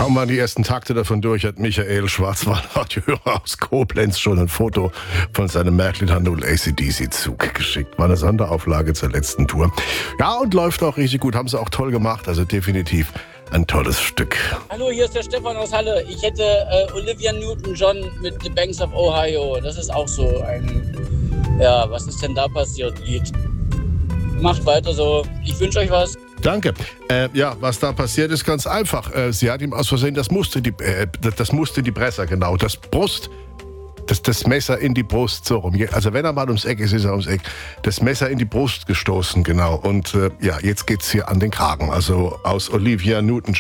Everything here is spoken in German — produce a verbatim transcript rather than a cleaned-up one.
Kaum waren die ersten Takte davon durch, hat Michael Schwarzwald-Radiohörer aus Koblenz schon ein Foto von seinem Märklin null A C D C-Zug geschickt. War eine Sonderauflage zur letzten Tour. Ja, und läuft auch richtig gut. Haben sie auch toll gemacht. Also definitiv ein tolles Stück. Hallo, hier ist der Stefan aus Halle. Ich hätte äh, Olivia Newton-John mit The Banks of Ohio. Das ist auch so ein, ja, was ist denn da passiert, Lied. Macht weiter so. Ich wünsche euch was. Danke. Äh, ja, was da passiert ist, ganz einfach. Äh, sie hat ihm aus Versehen das musste die, äh, das musste die Presser, genau, das Brust, das, das Messer in die Brust, so rum. Also wenn er mal ums Eck ist, ist er ums Eck. Das Messer in die Brust gestoßen, genau. Und äh, ja, jetzt geht's hier an den Kragen. Also aus Olivia Newton